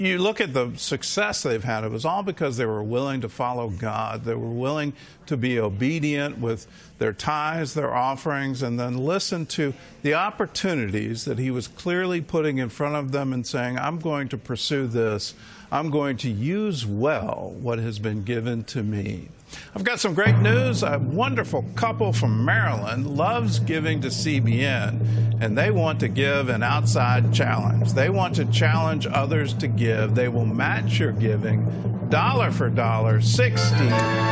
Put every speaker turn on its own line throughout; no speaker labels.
You look at the success they've had, it was all because they were willing to follow God. They were willing to be obedient with their tithes, their offerings, and then listen to the opportunities that He was clearly putting in front of them and saying, I'm going to pursue this. I'm going to use well what has been given to me. I've got some great news. A wonderful couple from Maryland loves giving to CBN, and they want to give an outside challenge. They want to challenge others to give. They will match your giving dollar for dollar, $60,000.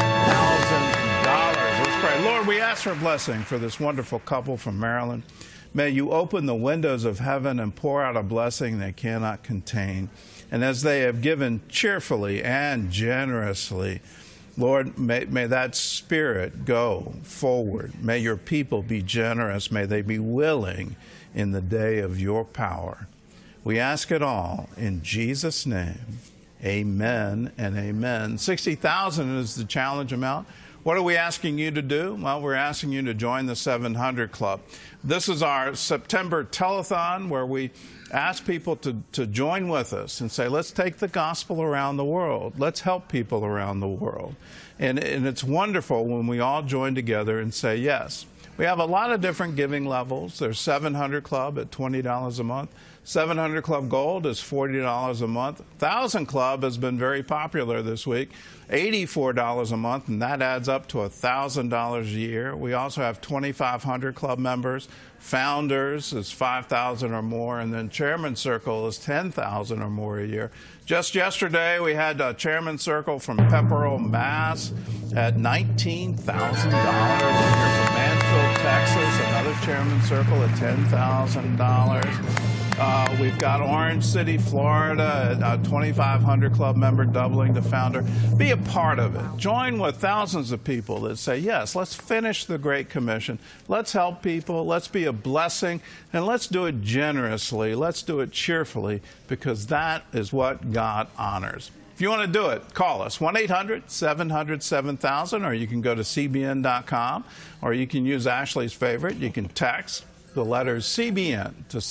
Let's pray. Lord, we ask for a blessing for this wonderful couple from Maryland. May you open the windows of heaven and pour out a blessing they cannot contain. And as they have given cheerfully and generously, Lord, may that spirit go forward. May your people be generous. May they be willing in the day of your power. We ask it all in Jesus' name. Amen and amen. $60,000 is the challenge amount. What are we asking you to do? Well, we're asking you to join the 700 Club. This is our September telethon where we ask people to join with us and say, let's take the gospel around the world. Let's help people around the world. And it's wonderful when we all join together and say yes. We have a lot of different giving levels. There's 700 Club at $20 a month. 700 Club Gold is $40 a month. 1000 Club has been very popular this week, $84 a month, and that adds up to $1,000 a year. We also have 2500 Club members. Founders is $5,000 or more, and then Chairman's Circle is $10,000 or more a year. Just yesterday, we had a Chairman's Circle from Pepperell, Mass. at $19,000. If you're from Mansfield, Texas, another Chairman's Circle at $10,000. We've got Orange City, Florida, a 2,500 club member doubling the founder. Be a part of it. Join with thousands of people that say, yes, let's finish the Great Commission. Let's help people. Let's be a blessing. And let's do it generously. Let's do it cheerfully, because that is what God honors. If you want to do it, call us, 1-800-700-7000, or you can go to cbn.com, or you can use Ashley's favorite. You can text the letters CBN to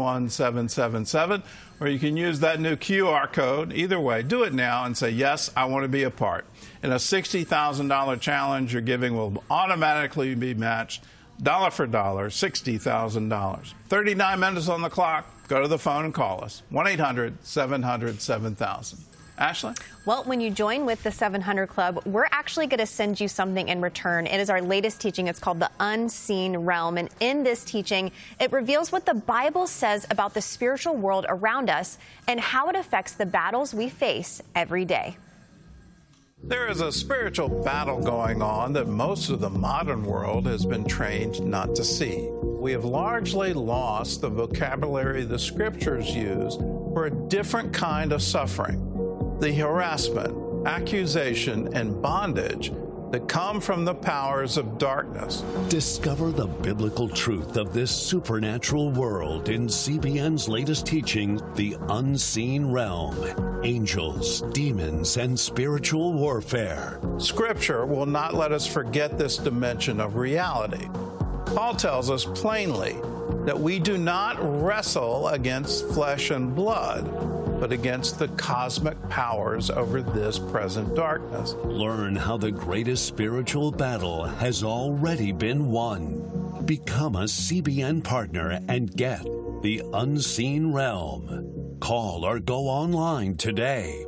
71777, or you can use that new QR code. Either way, do it now and say, yes, I want to be a part. In a $60,000 challenge, your giving will automatically be matched dollar for dollar, $60,000. 39 minutes on the clock. Go to the phone and call us, 1-800-700-7000. Ashley?
Well, when you join with the 700 Club, we're actually going to send you something in return. It is our latest teaching. It's called The Unseen Realm. And in this teaching, it reveals what the Bible says about the spiritual world around us and how it affects the battles we face every day.
There is a spiritual battle going on that most of the modern world has been trained not to see. We have largely lost the vocabulary the Scriptures use for a different kind of suffering. The harassment, accusation, and bondage that come from the powers of darkness.
Discover the biblical truth of this supernatural world in CBN's latest teaching, The Unseen Realm: Angels, Demons, and Spiritual Warfare.
Scripture will not let us forget this dimension of reality. Paul tells us plainly that we do not wrestle against flesh and blood, but against the cosmic powers over this present darkness.
Learn how the greatest spiritual battle has already been won. Become a CBN partner and get The Unseen Realm. Call or go online today.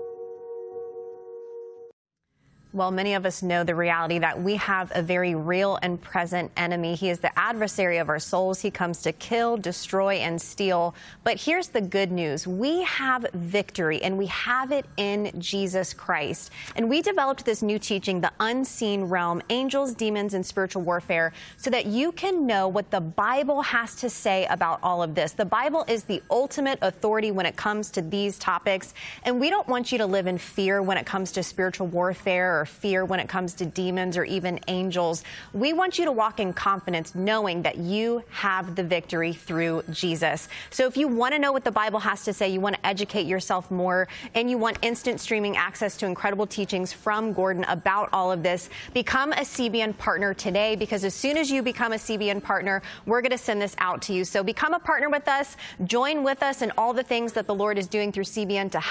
Well, many of us know the reality that we have a very real and present enemy. He is the adversary of our souls. He comes to kill, destroy, and steal. But here's the good news. We have victory, and we have it in Jesus Christ. And we developed this new teaching, The Unseen Realm: Angels, Demons, and Spiritual Warfare, so that you can know what the Bible has to say about all of this. The Bible is the ultimate authority when it comes to these topics. And we don't want you to live in fear when it comes to spiritual warfare or or fear when it comes to demons or even angels. We want you to walk in confidence, knowing that you have the victory through Jesus. So if you want to know what the Bible has to say, you want to educate yourself more, and you want instant streaming access to incredible teachings from Gordon about all of this, become a CBN partner today, because as soon as you become a CBN partner, we're going to send this out to you. So become a partner with us, join with us in all the things that the Lord is doing through CBN to